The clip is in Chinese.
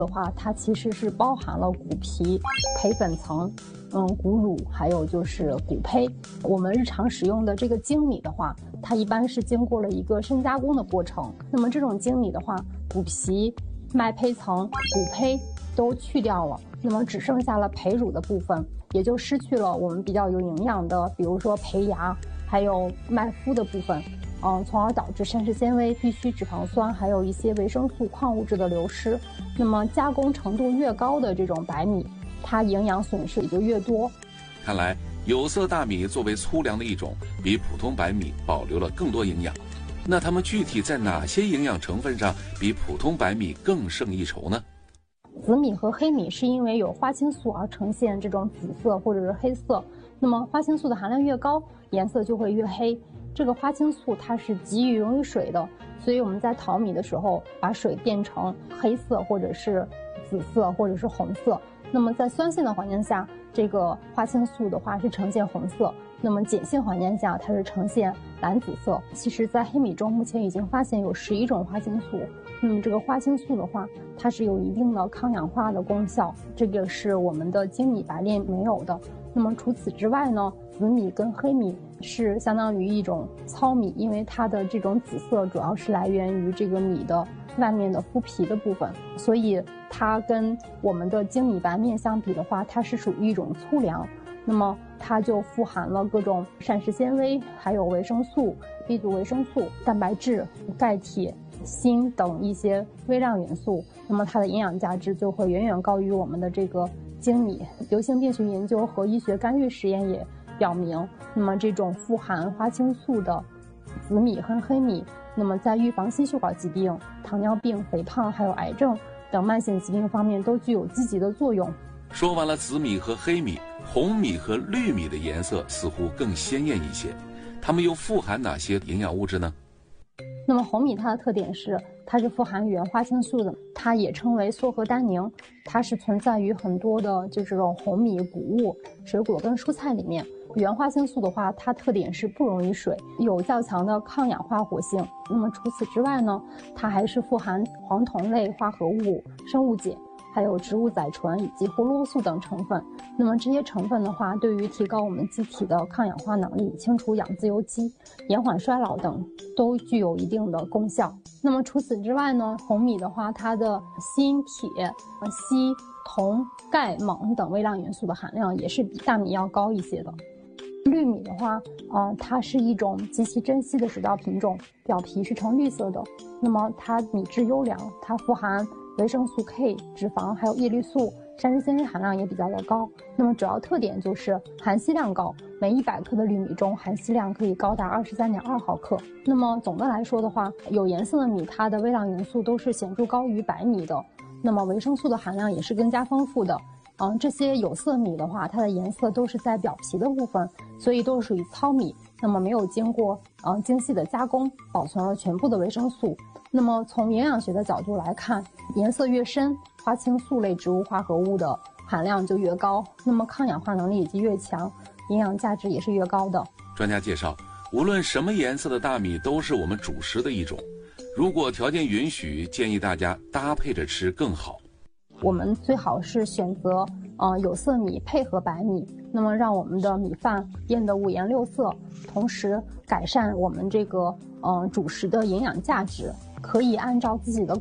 的话，它其实是包含了谷皮、胚粉层、谷乳，还有就是谷胚。我们日常使用的这个精米的话，它一般是经过了一个深加工的过程。那么这种精米的话，谷皮、麦胚层、谷胚都去掉了，那么只剩下了胚乳的部分，也就失去了我们比较有营养的，比如说胚芽，还有麦麸的部分。从而导致膳食纤维、必需脂肪酸，还有一些维生素、矿物质的流失。那么加工程度越高的这种白米，它营养损失也就越多。 看来有色大米作为粗粮的一种，比普通白米保留了更多营养。那它们具体在哪些营养成分上比普通白米更胜一筹呢？ 紫米和黑米是因为有花青素而呈现这种紫色或者是黑色。那么花青素的含量越高，颜色就会越黑。这个花青素它是极易溶于水的，所以我们在淘米的时候，把水变成黑色或者是紫色或者是红色。那么在酸性的环境下，这个花青素的话是呈现红色；那么碱性环境下，它是呈现蓝紫色。其实，在黑米中目前已经发现有11种花青素。那么这个花青素的话，它是有一定的抗氧化的功效，这个是我们的精米白链没有的。那么除此之外呢，紫米跟黑米是相当于一种糙米，因为它的这种紫色主要是来源于这个米的外面的麸皮的部分，所以它跟我们的精米白面相比的话，它是属于一种粗粮。那么它就富含了各种膳食纤维，还有维生素、B 族维生素、蛋白质、钙、铁、锌等一些微量元素，那么它的营养价值就会远远高于我们的这个精米。流行病学研究和医学干预实验也表明，那么这种富含花青素的紫米和黑米，那么在预防心血管疾病、糖尿病、肥胖还有癌症等慢性疾病方面都具有积极的作用。 说完了紫米和黑米，红米和绿米的颜色似乎更鲜艳一些，它们又富含哪些营养物质呢？ 那么红米它的特点是，它是富含原花青素的，它也称为缩合单宁，它是存在于很多的就这种红米、谷物、水果跟蔬菜里面。原花青素的话，它特点是不溶于水，有较强的抗氧化活性。那么除此之外呢，它还是富含黄酮类化合物、生物碱，还有植物甾醇以及胡萝卜素等成分。那么这些成分的话，对于提高我们机体的抗氧化能力、清除氧自由基、延缓衰老等都具有一定的功效。那么除此之外呢，红米的话，它的锌、铁、硒、铜、钙、锰等微量元素的含量也是比大米要高一些的。绿米的话，它是一种极其珍稀的水稻品种，表皮是呈绿色的。那么它米质优良，它富含维生素 K、脂肪还有叶绿素，膳食纤维含量也比较的高。那么主要特点就是含硒量高，每100克的绿米中含硒量可以高达23.2毫克。那么总的来说的话，有颜色的米它的微量元素都是显著高于白米的，那么维生素的含量也是更加丰富的。这些有色米的话，它的颜色都是在表皮的部分，所以都是属于糙米，那么没有经过精细的加工，保存了全部的维生素。那么从营养学的角度来看，颜色越深，花青素类植物化合物的含量就越高，那么抗氧化能力也就越强，营养价值也是越高的。 专家介绍，无论什么颜色的大米都是我们主食的一种，如果条件允许，建议大家搭配着吃更好。 我们最好是选择有色米配合白米，那么让我们的米饭变得五颜六色，同时改善我们这个主食的营养价值，可以按照自己的